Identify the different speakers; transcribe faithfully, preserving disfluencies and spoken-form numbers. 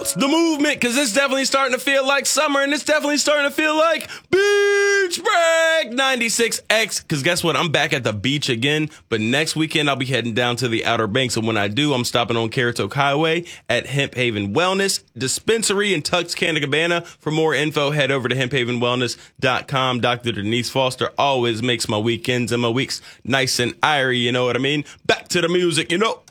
Speaker 1: What's the movement? Because it's definitely starting to feel like summer, and it's definitely starting to feel like beach break ninety-six X. Because guess what? I'm back at the beach again, but next weekend I'll be heading down to the Outer Banks, and when I do, I'm stopping on Caratoke Highway at Hemp Haven Wellness Dispensary in Tuxcana Cabana. For more info, head over to hemp haven wellness dot com. Doctor Denise Foster always makes my weekends and my weeks nice and airy, you know what I mean? Back to the music, you know.